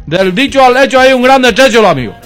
Del dicho al hecho hay un gran trecho, los amigos.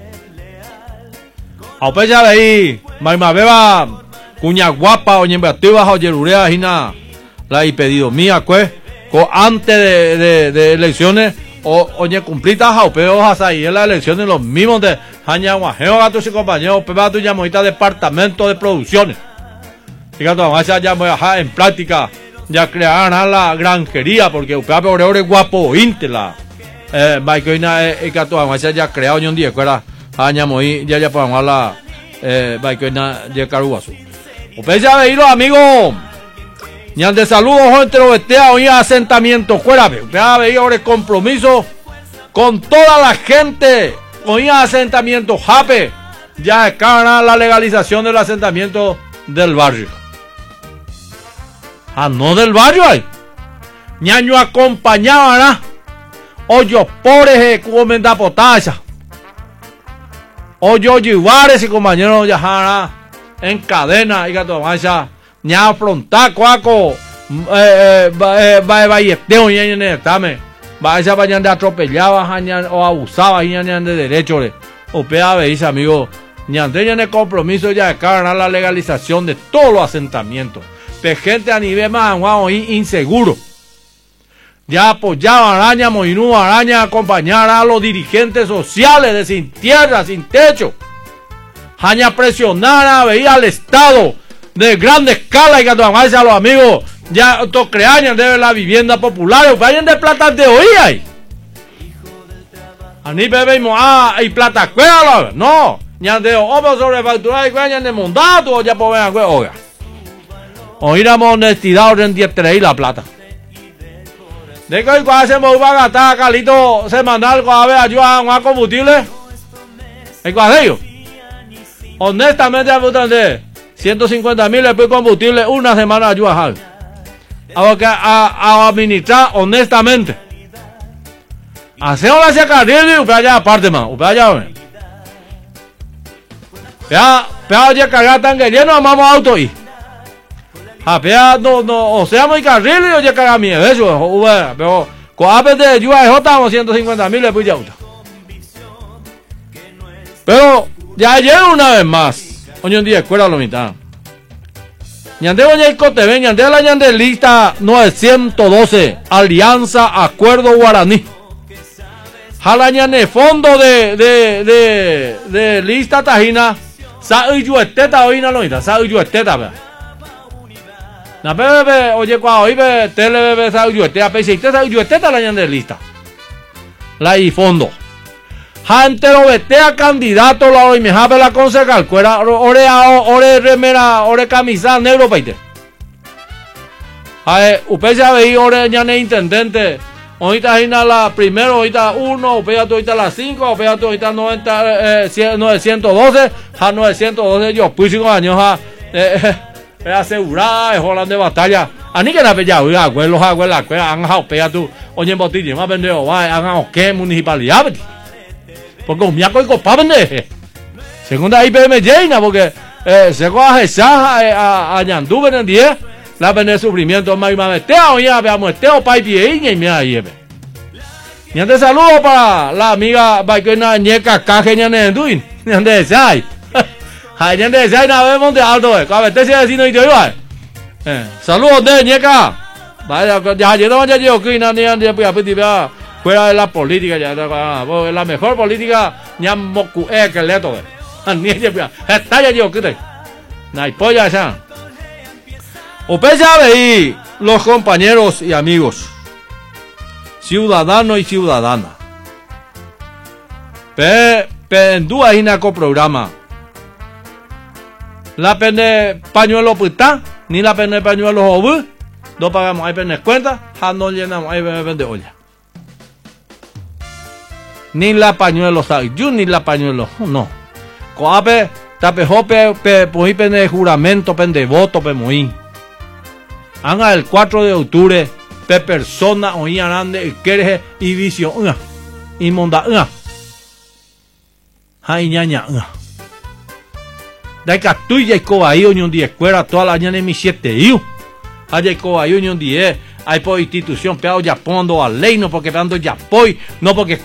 A pecha de ahí, maima beba, cuña guapa, oñe beativa, oyerurea, hina, la y pedido mía, pues, antes de elecciones, oñe cumplita, jaupeo, así, en las elecciones, los mismos de Jaña Guajeo, gatos y compañeros, peba tu llamoita departamento de producciones. Fíjate, vamos a ya en práctica, ya crearán la granjería, porque upea peor guapo, intela. Baikoina gato vamos a ya creado un día, fuera, Jaña Moí, ya podemos la, baikoina de Caruazo. Upea ya veis los amigos, ya de saludos, gente, lo vestea, hoy asentamiento, fuera, upea veis ahora el compromiso con toda la gente, hoy asentamiento, jape, ya escalan la legalización del asentamiento del barrio. No del barrio hay. Ñaño acompañaban a hoyos pobres comen da potasha. Hoyos llevares y compañeros ya en cadena y gato mancha. Ña afrontar cuaco. Vayeteo y en el tame. Vaya vayan de atropellaba o abusaba y de derechos. O pea veis amigo. Ñandeña en el compromiso ya de ganar la legalización de todos los asentamientos. De gente a nivel más inseguro. Ya apoyaban Araña, Moinú, Araña, acompañar a los dirigentes sociales de sin tierra, sin techo. Jaña presionar a veía al Estado de grande escala y que a los amigos ya creañan de la vivienda popular, vayan de plata de hoy ahí. A ni bebemos y plata cuela, no, ya de obra sobrefacturada y vayan de mandato, ya por ver oiga. Oíramos honestidad en 10 la plata. De que cuando hacemos van a gastar Calito semanal a ver ayuda a combustible. ¿El cuál de ellos? Honestamente de 150,000 después combustible una semana ayuda a administrar honestamente. Hacemos la carril y usted allá aparte más. Usted allá Pea ya cargar tan que lleno amamos auto y o sea, muy carril y yo caga mi eso, pero con APT de ayuda estamos 150,000 después ya auto. Pero ya ayer una vez más, hoy un día escuela lo mitad. Ñande oye el cote, ñande la ñande lista 912, Alianza Acuerdo Guaraní. Jala ñande fondo de lista tajina, sa uyueteta hoy no lo mitad, sa uyueteta, vea. Na bebe oye cuando oye tele bebe sa uyuete a peseite sa uyuete la ñande lista. La y fondo. Jante lo vete a candidato la hoy me jabe la concejal cuera ore remera ore camisa negro peite. Usted ya veí ore ñane intendente. Ahorita hina la primero, ahorita 1, ahorita la 5, ahorita 912, ja 912 yo pues 5 años asegurada es Holanda de batalla. Ani que la bella oiga, los abuelos han jao pea tú, oye botilla, más vendeo, va, han que municipalidad. Porque un miaco y copa vende. Segunda IPM llena, porque se coge a Ñandú en 10, la vende sufrimiento más y más meteo, ya veamos meteo, pa' y me lleve. Y antes saludo para la amiga Baikena Ñeca Caje Ñanenduin, ñande sai. Ñande sai na vemos de alto, a ver, te si vecino y te iba. Saludos de Ñeca. Vaya, ya yo que ni fuera de la política ya la mejor política ñamoku que le todo. Ni está ya yo que na polla esa. Usted sabe y los compañeros y amigos, ciudadanos y ciudadanas. Pendúa hinaco programa. La pende pañuelo puta, ni la pende pañuelo obú. No pagamos, hay pende cuenta, ja no llenamos, hay pende olla. Ni la pañuelo yo ni la pañuelo, no. Coape, tapejope, pues pende juramento, pende voto, pe muy. Haga el 4 de octubre, pe persona oía grande, quereje y vicio, y monda, ay ñaña, da catuya y cobayo ni un día escuela toda la ñana en mi 7 hijos. Hay cobayo ni un día, hay por institución, pero ya pondo a ley, no porque dando ya poi, no porque